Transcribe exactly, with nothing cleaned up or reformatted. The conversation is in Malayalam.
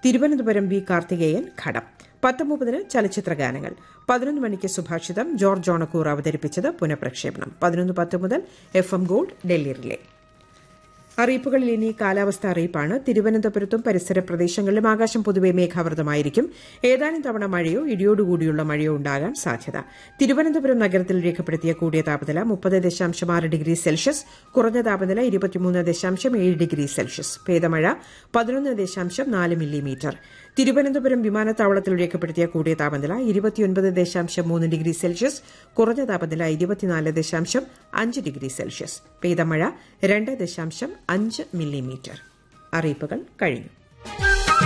തിരുവനന്തപുരം വി കാർത്തികേയൻ ഘടം. പത്ത് മുപ്പതിന് ചലച്ചിത്ര ഗാനങ്ങൾ. പതിനൊന്ന് മണിക്ക് സുഭാഷിതം ജോർജ് ജോണക്കൂർ അവതരിപ്പിച്ചത് പുനഃപ്രക്ഷേപണം. പതിനൊന്ന് പത്ത് മുതൽ F M gold Delhi relay. അറിയിപ്പുകളിൽ ഇനി കാലാവസ്ഥ അറിയിപ്പാണ്. തിരുവനന്തപുരത്തും പരിസര പ്രദേശങ്ങളിലും ആകാശം പൊതുവെ മേഘാവൃതമായിരിക്കും. ഏതാനും തവണ മഴയോ ഇടിയോടുകൂടിയുള്ള മഴയോ ഉണ്ടാകാൻ സാധ്യത. തിരുവനന്തപുരം നഗരത്തിൽ രേഖപ്പെടുത്തിയ കൂടിയ താപനില മുപ്പത് ദശാംശം ആറ് ഡിഗ്രി സെൽഷ്യസ്, കുറഞ്ഞ താപനില ഇരുപത്തിമൂന്ന് ദശാംശം ഏഴ് ഡിഗ്രി സെൽഷ്യസ്. ഭേദമഴ പതിനൊന്ന് ദശാംശം നാല് മില്ലിമീറ്റർ. തിരുവനന്തപുരം വിമാനത്താവളത്തിൽ രേഖപ്പെടുത്തിയ കൂടിയ താപനില ഇരുപത്തിയൊൻപത് ദശാംശം മൂന്ന് ഡിഗ്രി സെൽഷ്യസ്, കുറഞ്ഞ താപനില ഇരുപത്തിനാല് ദശാംശം അഞ്ച് ഡിഗ്രി സെൽഷ്യസ്. പെയ്ത മഴ രണ്ട് ദശാംശം അഞ്ച് മില്ലിമീറ്റർ. അറിയിപ്പുകൾ കഴിഞ്ഞു.